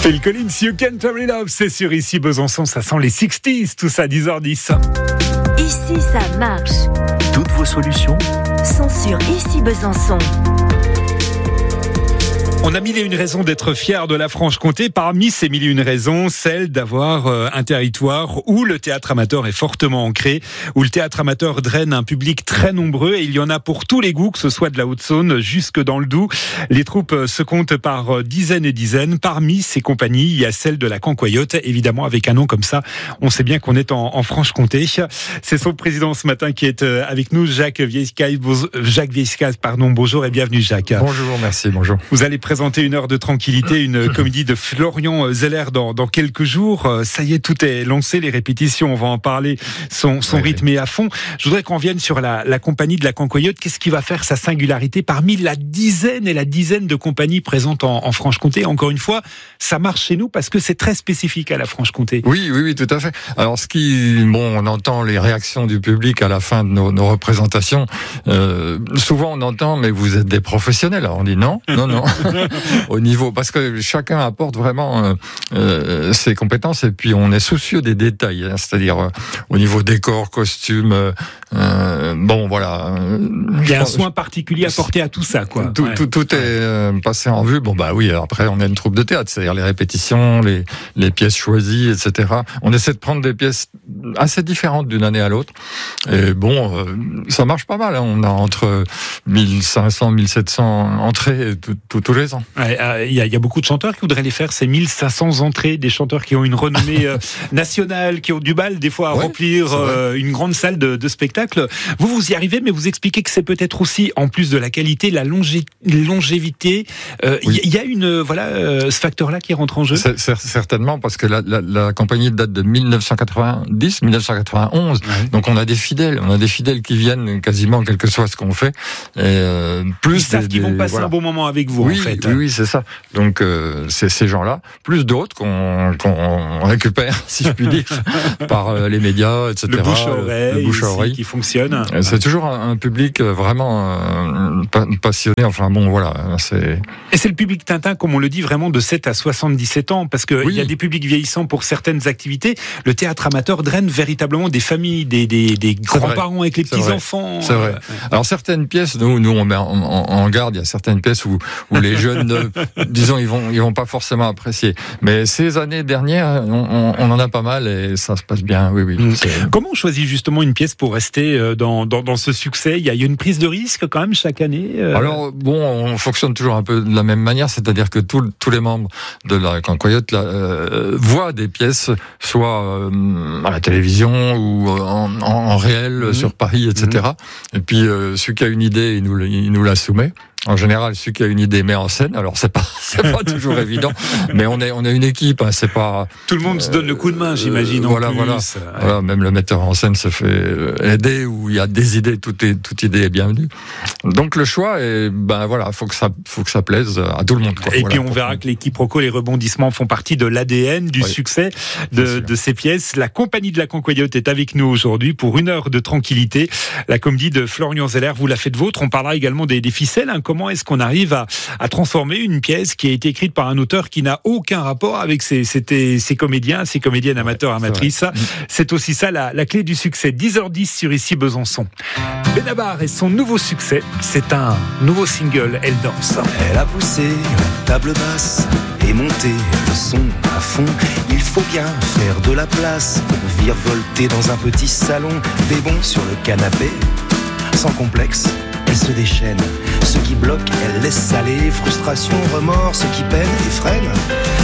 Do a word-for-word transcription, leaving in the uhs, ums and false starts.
Phil Collins, You Can't Hurry Love, c'est sur Ici Besançon, ça sent les soixante, tout ça, dix heures dix. Ici ça marche. Toutes vos solutions sont sur Ici Besançon. On a mille et une raisons d'être fiers de la Franche-Comté. Parmi ces mille et une raisons, celle d'avoir euh, un territoire où le théâtre amateur est fortement ancré, où le théâtre amateur draine un public très nombreux, et il y en a pour tous les goûts, que ce soit de la Haute-Saône jusque dans le Doubs. Les troupes se comptent par dizaines et dizaines. Parmi ces compagnies, il y a celle de la Cancoyote, évidemment avec un nom comme ça, on sait bien qu'on est en, en Franche-Comté. C'est son président ce matin qui est avec nous, Jacques Vieiscaz. Jacques Vieiscaz, pardon, bonjour et bienvenue Jacques. Bonjour, merci, bonjour. Vous allez présenter une heure de tranquillité, une comédie de Florian Zeller dans, dans quelques jours. Ça y est, tout est lancé, les répétitions, on va en parler, sont, sont oui, rythmées oui. à fond. Je voudrais qu'on vienne sur la, la compagnie de la Cancoyote. Qu'est-ce qui va faire sa singularité parmi la dizaine et la dizaine de compagnies présentes en, en Franche-Comté? Encore une fois, ça marche chez nous parce que c'est très spécifique à la Franche-Comté. Oui, oui, oui, tout à fait. Alors, ce qui, bon, on entend les réactions du public à la fin de nos, nos représentations. Euh, souvent, on entend, mais vous êtes des professionnels. Alors, on dit non, non, non. Au niveau, parce que chacun apporte vraiment euh, euh, ses compétences, et puis on est soucieux des détails, hein, c'est-à-dire euh, au niveau décor, costume, euh, euh, bon voilà. Il y a un soin particulier apporté à tout ça, quoi. Tout, ouais. tout, tout est euh, passé en vue. Bon bah oui, après on a une troupe de théâtre, c'est-à-dire les répétitions, les, les pièces choisies, et cetera. On essaie de prendre des pièces assez différentes d'une année à l'autre. Et bon, euh, ça marche pas mal. Hein. On a entre mille cinq cents, mille sept cents entrées tous les ans. Il ouais, euh, y, y a beaucoup de chanteurs qui voudraient les faire, ces mille cinq cents entrées, des chanteurs qui ont une renommée euh, nationale, qui ont du mal des fois à ouais, remplir euh, une grande salle de, de spectacle. Vous, vous y arrivez, mais vous expliquez que c'est peut-être aussi, en plus de la qualité, la longé- longévité. Il euh, oui. y, y a une, voilà, euh, ce facteur-là qui rentre en jeu. C'est, c'est, certainement, parce que la, la, la compagnie date de dix-neuf cent quatre-vingt-dix, dix-neuf cent quatre-vingt-onze. Ouais. Donc on a des fidèles, on a des fidèles qui viennent quasiment, quel que soit ce qu'on fait. Et, euh, plus Ils savent des, qu'ils vont passer voilà. un bon moment avec vous, oui, en fait. Oui, oui, c'est ça. Donc euh, c'est ces gens-là, plus d'autres qu'on, qu'on récupère, si je puis dire, par euh, les médias, et cetera. Le bouche à oreille, le bouche à oreille qui fonctionne. C'est toujours un, un public vraiment euh, passionné. Enfin bon, voilà. C'est... Et c'est le public Tintin, comme on le dit, vraiment de sept à soixante-dix-sept ans, parce que il oui. y a des publics vieillissants pour certaines activités. Le théâtre amateur draine véritablement des familles, des, des, des grands-parents avec les petits-enfants. C'est vrai. Alors certaines pièces, nous, nous on met en, en, en garde. Il y a certaines pièces où, où les jeunes, disons, ils vont, ils vont pas forcément apprécier. Mais ces années dernières, on, on en a pas mal et ça se passe bien. Oui, oui. Mmh. Comment on choisit justement une pièce pour rester dans, dans, dans ce succès? Il y a une prise de risque quand même chaque année. Euh... Alors bon, on fonctionne toujours un peu de la même manière, c'est-à-dire que tout, tous les membres de la Cancoyote euh, voient des pièces, soit euh, à la télévision ou en, en, en réel mmh. sur Paris, et cetera. Mmh. Et puis euh, celui qui a une idée, il nous, il nous la soumet. En général, celui qui a une idée met en scène. Alors c'est pas, c'est pas toujours évident, mais on est, on est une équipe. Hein, c'est pas. Tout le monde euh, se donne le coup de main, j'imagine. Euh, voilà, en plus. voilà, Ouais. voilà. Même le metteur en scène se fait aider, où il y a des idées. Toute, toute idée est bienvenue. Donc le choix, est, ben voilà, faut que ça, faut que ça plaise à tout le monde. Quoi. Et voilà, puis on verra que les quiproquos, les rebondissements font partie de l'A D N du oui. succès de, de ces pièces. La compagnie de la Cancoyote est avec nous aujourd'hui pour une heure de tranquillité. La comédie de Florian Zeller, vous la faites vôtre. On parlera également des, des ficelles. Hein. Comment est-ce qu'on arrive à, à transformer une pièce qui a été écrite par un auteur qui n'a aucun rapport avec ses, ses, ses comédiens, ses comédiennes amateurs, ouais, amatrices. C'est, c'est aussi ça la, la clé du succès. dix heures dix sur Ici Besançon. Benabar et son nouveau succès, c'est un nouveau single, Elle danse. Elle a poussé la table basse et monté le son à fond. Il faut bien faire de la place pour virevolter dans un petit salon. Des bons sur le canapé, sans complexe. Elle se déchaîne, ce qui bloque, elle laisse aller. Frustration, remords, ce qui peine et freine.